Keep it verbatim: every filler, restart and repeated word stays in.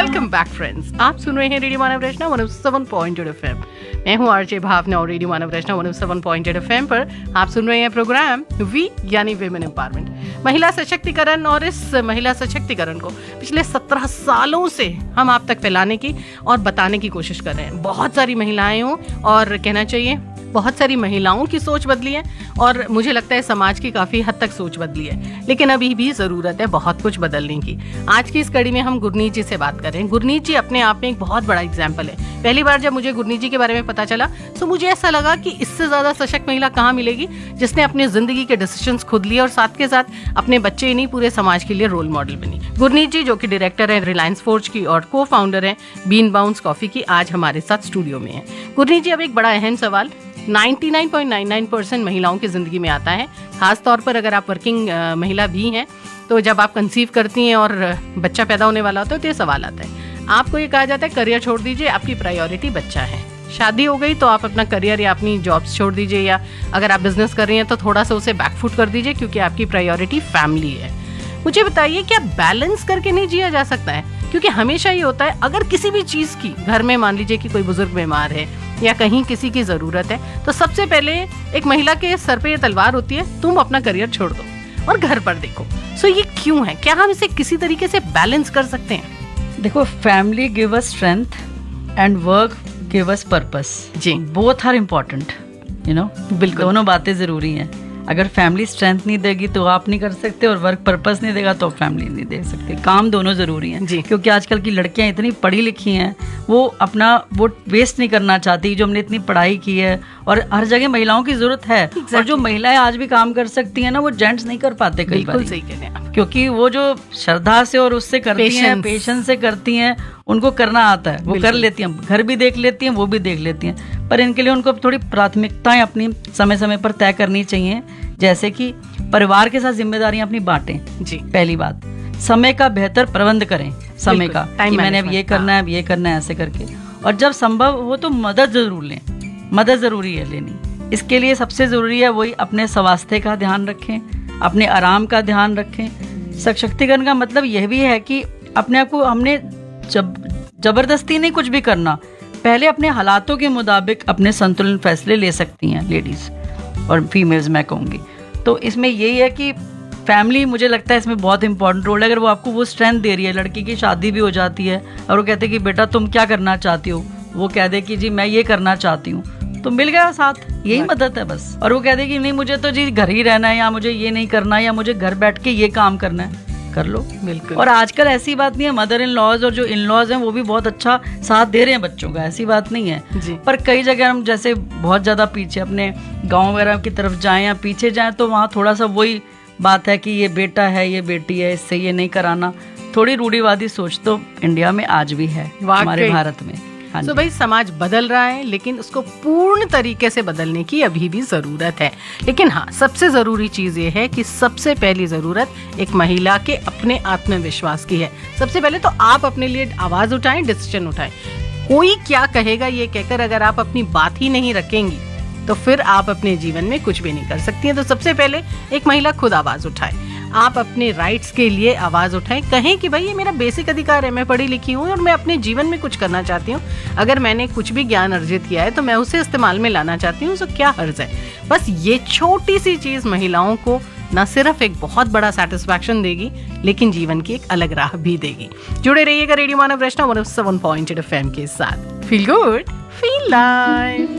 Welcome back friends, आप सुन रहे हैं रेडियो मानव रचना one O seven point eight FM. मैं हूं आरजे भावना और रेडियो मानव रचना one O seven point eight FM पर आप सुन रहे हैं प्रोग्राम वी यानी विमेन एम्पावरमेंट, महिला सशक्तिकरण। और इस महिला सशक्तिकरण को पिछले सत्रह सालों से हम आप तक फैलाने की और बताने की कोशिश कर रहे हैं। बहुत सारी महिलाएं हों और कहना चाहिए बहुत सारी महिलाओं की सोच बदली है और मुझे लगता है समाज की काफ़ी हद तक सोच बदली है, लेकिन अभी भी ज़रूरत है बहुत कुछ बदलने की। आज की इस कड़ी में हम गुरनीत जी से बात कर रहे हैं। गुरनीत जी अपने आप में एक बहुत बड़ा एग्जाम्पल है। पहली बार जब मुझे गुरनीत जी के बारे में पता चला तो मुझे ऐसा लगा कि इससे ज़्यादा सशक्त महिला कहाँ मिलेगी जिसने अपनी ज़िंदगी के डिसीजंस खुद लिए और साथ के साथ अपने बच्चे ही नहीं पूरे समाज के लिए रोल मॉडल बनी। गुरनीत जी जो कि डायरेक्टर है रिलायंस फोर्ज की और को फाउंडर है बीन बाउंस कॉफ़ी की, आज हमारे साथ स्टूडियो में है। गुरनीत जी, अब एक बड़ा अहम सवाल निन्यानवे पॉइंट नौ नौ परसेंट महिलाओं की ज़िंदगी में आता है, खास तौर पर अगर आप वर्किंग महिला भी हैं। तो जब आप कंसीव करती हैं और बच्चा पैदा होने वाला होता है तो ये सवाल आता है, आपको ये कहा जाता है करियर छोड़ दीजिए, आपकी प्रायोरिटी बच्चा है। शादी हो गई तो आप अपना करियर या अपनी जॉब्स छोड़ दीजिए, या अगर आप बिजनेस कर रही हैं तो थोड़ा सा उसे बैकफुट कर दीजिए क्योंकि आपकी प्रायोरिटी फैमिली है। मुझे बताइए, क्या बैलेंस करके नहीं जिया जा सकता है? क्योंकि हमेशा ये होता है, अगर किसी भी चीज़ की घर में मान लीजिए कि कोई बुजुर्ग बीमार है या कहीं किसी की ज़रूरत है तो सबसे पहले एक महिला के सर पे ये तलवार होती है, तुम अपना करियर छोड़ दो और घर पर देखो। सो ये क्यों है? क्या हम इसे किसी तरीके से बैलेंस कर सकते हैं? देखो, family give us strength and work give us purpose. Ji, both are important, you know, बिल्कुल दोनों बातें ज़रूरी हैं। अगर फैमिली स्ट्रेंथ नहीं देगी तो आप नहीं कर सकते और वर्क पर्पस नहीं देगा तो फैमिली नहीं दे सकते। काम दोनों ज़रूरी हैं जी, क्योंकि आजकल की लड़कियां इतनी पढ़ी लिखी हैं, वो अपना वो वेस्ट नहीं करना चाहती जो हमने इतनी पढ़ाई की है। और हर जगह महिलाओं की ज़रूरत है exactly. और जो महिलाएं आज भी काम कर सकती हैं ना, वो जेंट्स नहीं कर पाते कई बार। सही कह रहे हैं आप, क्योंकि वो जो श्रद्धा से और उससे करती हैं, पेशेंस से करती हैं, उनको करना आता है, वो कर लेती हैं, घर भी देख लेती हैं, वो भी देख लेती हैं। पर इनके लिए उनको थोड़ी प्राथमिकताएं अपनी समय समय पर तय करनी चाहिए, जैसे कि परिवार के साथ जिम्मेदारियां अपनी बांटें जी। पहली बात, समय का बेहतर प्रबंध करें, समय का कि मैंने अब ये करना है, अब ये करना है, ऐसे करके। और जब संभव हो तो मदद जरूर लें, मदद जरूरी है लेनी। इसके लिए सबसे जरूरी है वही अपने स्वास्थ्य का ध्यान रखें, अपने आराम का ध्यान रखें। सशक्तिकरण का मतलब यह भी है कि अपने आप को हमने जब जबरदस्ती नहीं कुछ भी करना, पहले अपने हालातों के मुताबिक अपने संतुलन फैसले ले सकती हैं लेडीज और फीमेल्स, मैं कहूँगी। तो इसमें यही है कि फैमिली, मुझे लगता है इसमें बहुत इंपॉर्टेंट रोल है। अगर वो आपको वो स्ट्रेंथ दे रही है, लड़की की शादी भी हो जाती है और वो कहते हैं कि बेटा तुम क्या करना चाहती हो, वो कह दे कि जी मैं ये करना चाहती हूँ, तो मिल गया साथ, यही मदद है बस। और वो कह दे कि नहीं मुझे तो जी घर ही रहना है, या मुझे ये नहीं करना है, या मुझे घर बैठ के ये काम करना है, कर लो, बिल्कुल। और आजकल ऐसी बात नहीं है, मदर इन लॉज और जो इन लॉज हैं वो भी बहुत अच्छा साथ दे रहे हैं बच्चों का, ऐसी बात नहीं है जी। पर कई जगह हम जैसे बहुत ज्यादा पीछे अपने गांव वगैरह की तरफ जाएं या पीछे जाएं तो वहाँ थोड़ा सा वही बात है कि ये बेटा है, ये बेटी है, इससे ये नहीं कराना। थोड़ी रूढ़िवादी सोच तो इंडिया में आज भी है, हमारे भारत में। हाँ तो भाई समाज बदल रहा है, लेकिन उसको पूर्ण तरीके से बदलने की अभी भी ज़रूरत है। लेकिन हाँ, सबसे ज़रूरी चीज़ ये है कि सबसे पहली ज़रूरत एक महिला के अपने आत्मविश्वास की है। सबसे पहले तो आप अपने लिए आवाज़ उठाएं, डिसीजन उठाएं। कोई क्या कहेगा ये कहकर अगर आप अपनी बात ही नहीं रखेंगी तो फिर आप अपने जीवन में कुछ भी नहीं कर सकती हैं। तो सबसे पहले एक महिला खुद आवाज़ उठाए, आप अपने राइट्स के लिए आवाज़ उठाएं, कहें कि भाई ये मेरा बेसिक अधिकार है, मैं पढ़ी लिखी हूँ और मैं अपने जीवन में कुछ करना चाहती हूँ। अगर मैंने कुछ भी ज्ञान अर्जित किया है तो मैं उसे इस्तेमाल में लाना चाहती हूँ, तो क्या हर्ज है। बस ये छोटी सी चीज़ महिलाओं को न सिर्फ एक बहुत बड़ा सेटिस्फैक्शन देगी, लेकिन जीवन की एक अलग राह भी देगी। जुड़े रहिएगा रेडियो मानव रचना one O seven point eight FM के साथ। Feel good, feel live.